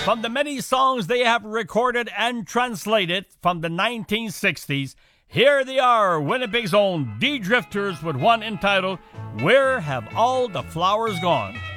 From the many songs they have recorded and translated from the 1960s, here they are, Winnipeg's own D Drifters, with one entitled, Where Have All the Flowers Gone?